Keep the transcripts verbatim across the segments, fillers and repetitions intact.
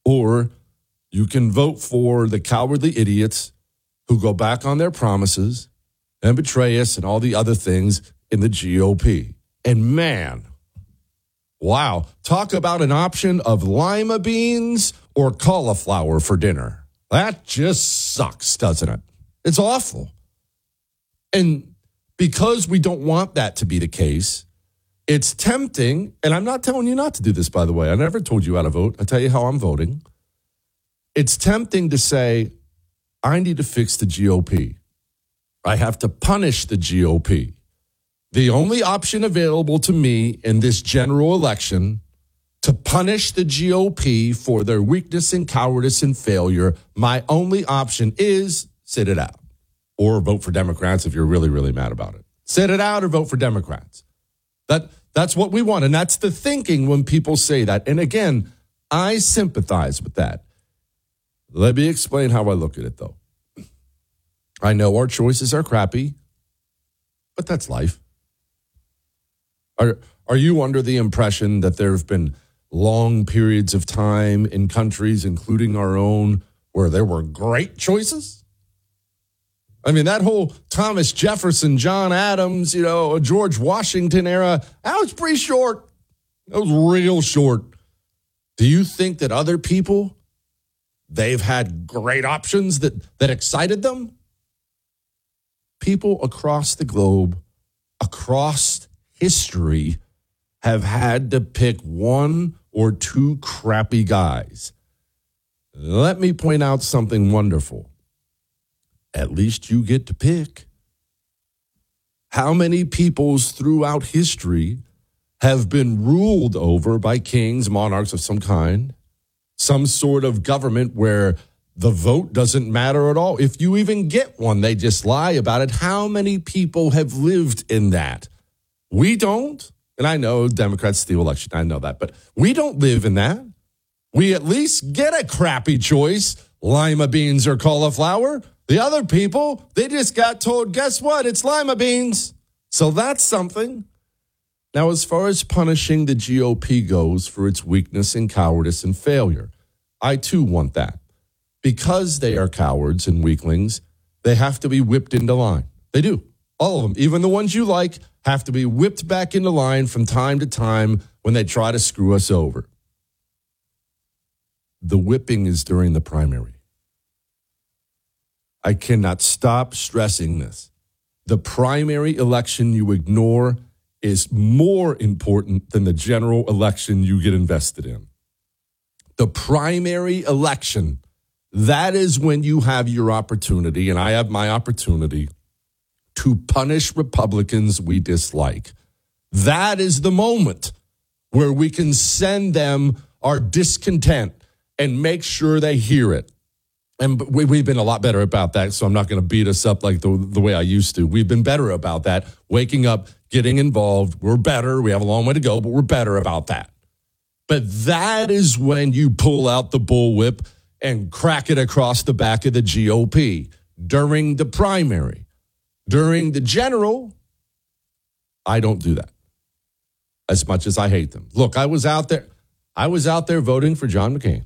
or you can vote for the cowardly idiots who go back on their promises and betray us and all the other things in the G O P. And man, wow, talk about an option of lima beans or cauliflower for dinner. That just sucks, doesn't it? It's awful. And because we don't want that to be the case, it's tempting, and I'm not telling you not to do this, by the way. I never told you how to vote. I tell you how I'm voting. It's tempting to say, I need to fix the G O P. I have to punish the G O P. The only option available to me in this general election to punish the G O P for their weakness and cowardice and failure, my only option is sit it out or vote for Democrats if you're really, really mad about it. Sit it out or vote for Democrats. That That's what we want, and that's the thinking when people say that. And again, I sympathize with that. Let me explain how I look at it, though. I know our choices are crappy, but that's life. Are, are you under the impression that there have been long periods of time in countries, including our own, where there were great choices? I mean, that whole Thomas Jefferson, John Adams, you know, George Washington era, that was pretty short. That was real short. Do you think that other people, they've had great options that, that excited them? People across the globe, across history, have had to pick one or two crappy guys. Let me point out something wonderful. At least you get to pick. How many peoples throughout history have been ruled over by kings, monarchs of some kind, some sort of government where the vote doesn't matter at all? If you even get one, they just lie about it. How many people have lived in that? We don't. And I know Democrats steal election. I know that. But we don't live in that. We at least get a crappy choice, lima beans or cauliflower. The other people, they just got told, guess what? It's lima beans. So that's something. Now, as far as punishing the G O P goes for its weakness and cowardice and failure, I too want that. Because they are cowards and weaklings, they have to be whipped into line. They do. All of them, even the ones you like, have to be whipped back into line from time to time when they try to screw us over. The whipping is during the primary. I cannot stop stressing this. The primary election you ignore is more important than the general election you get invested in. The primary election, that is when you have your opportunity, and I have my opportunity, to punish Republicans we dislike. That is the moment where we can send them our discontent and make sure they hear it. And we, we've been a lot better about that, so I'm not going to beat us up like the, the way I used to. We've been better about that, waking up, getting involved. We're better. We have a long way to go, but we're better about that. But that is when you pull out the bullwhip and crack it across the back of the G O P during the primary. During the general, I don't do that as much as I hate them. Look, I was out there. I was out there voting for John McCain.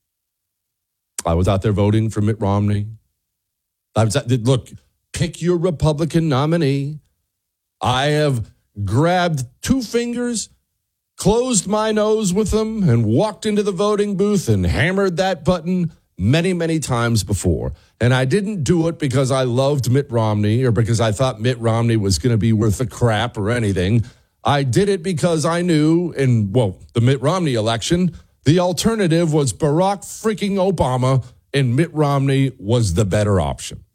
I was out there voting for Mitt Romney. I was, look, pick your Republican nominee. I have grabbed two fingers, closed my nose with them, and walked into the voting booth and hammered that button many, many times before. And I didn't do it because I loved Mitt Romney or because I thought Mitt Romney was going to be worth a crap or anything. I did it because I knew in, well, the Mitt Romney election, the alternative was Barack freaking Obama, and Mitt Romney was the better option.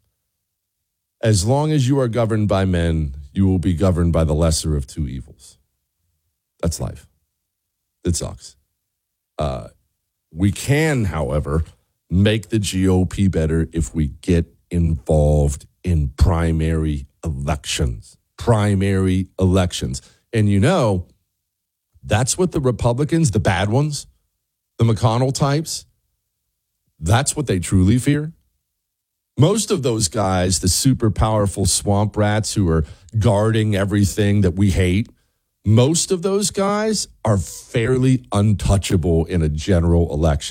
As long as you are governed by men, you will be governed by the lesser of two evils. That's life. It sucks. Uh, we can, however, make the G O P better if we get involved in primary elections. Primary elections. And you know, that's what the Republicans, the bad ones, the McConnell types, that's what they truly fear. Most of those guys, the super powerful swamp rats who are guarding everything that we hate, most of those guys are fairly untouchable in a general election.